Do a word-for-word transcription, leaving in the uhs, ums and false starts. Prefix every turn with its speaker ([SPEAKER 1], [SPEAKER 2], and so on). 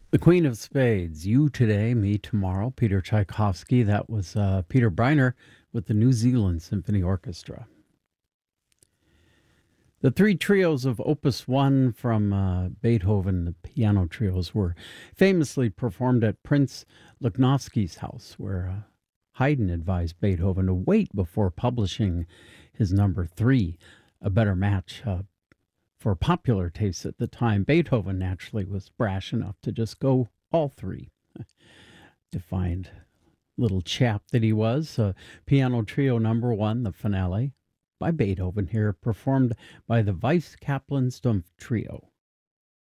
[SPEAKER 1] The Queen of Spades, You Today, Me Tomorrow, Peter Tchaikovsky. That was uh, Peter Briner with the New Zealand Symphony Orchestra. The three trios of Opus one from uh, Beethoven, the piano trios, were famously performed at Prince Lichnowsky's house, where uh, Haydn advised Beethoven to wait before publishing his number three, a better match uh, for popular tastes at the time. Beethoven naturally was brash enough to just go all three. Defined little chap that he was. Uh, piano trio number one, the finale, by Beethoven here, performed by the Weiss Kaplan Stumpf Trio.